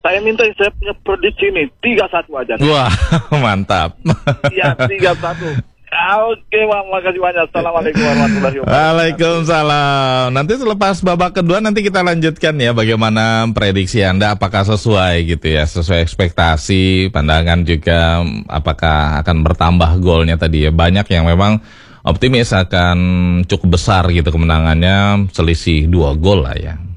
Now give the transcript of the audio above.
Saya minta saya punya prediksi nih 3-1 aja. Wah, mantap. Iya, 3-1. Oke, Bang, makasih banyak. Assalamualaikum warahmatullahi wabarakatuh. Waalaikumsalam. Nanti selepas babak kedua nanti kita lanjutkan ya bagaimana prediksi Anda, apakah sesuai gitu ya, sesuai ekspektasi, pandangan juga apakah akan bertambah golnya tadi ya. Banyak yang memang optimis akan cukup besar gitu kemenangannya, selisih 2 gol lah ya.